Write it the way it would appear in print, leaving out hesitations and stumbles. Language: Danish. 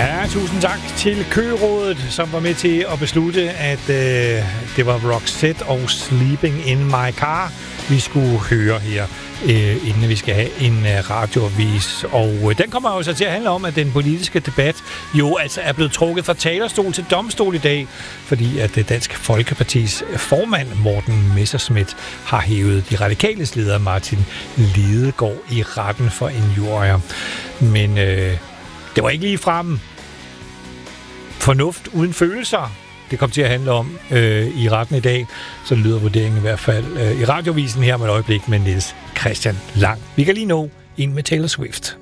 Ja, tusind tak til Køgerådet, som var med til at beslutte, at det var Roxette og Sleeping in My Car, vi skulle høre her, inden vi skal have en radioavis. Og den kommer jo så til at handle om, at den politiske debat jo altså er blevet trukket fra talerstol til domstol i dag, fordi at det Dansk Folkepartis formand Morten Messerschmidt har hævet de radikales leder Martin Lidegaard i retten for injurier. Men det var ikke lige frem fornuft uden følelser, det kom til at handle om i retten i dag. Så lyder vurderingen i hvert fald i radiovisen her med et øjeblik med Niels Christian Lang. Vi kan lige nå ind med Taylor Swift.